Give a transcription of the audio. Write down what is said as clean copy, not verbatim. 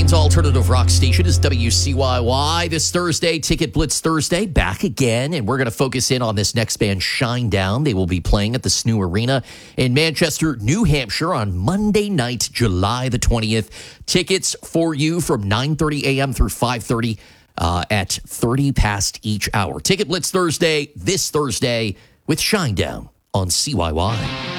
favorite alternative rock station is WCYY. This Thursday, Ticket Blitz Thursday, back again. And we're going to focus in on this next band, Shinedown. They will be playing at the SNU Arena in Manchester, New Hampshire on Monday night, July the 20th. Tickets for you from 9:30 a.m. through 5:30 at 30 past each hour. Ticket Blitz Thursday, this Thursday, with Shinedown on CYY.